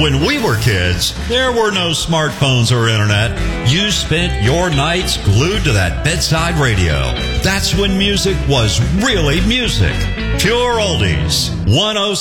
When we were kids, there were no smartphones or internet. You spent your nights glued to that bedside radio. That's when music was really music. Pure oldies. 106.